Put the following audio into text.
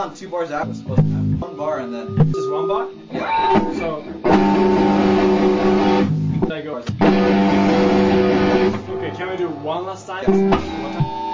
on 2 bars after. Supposed to have 1 bar and then. Just 1 bar? Yeah. So. There you go. Okay, can we do one last time? Yes.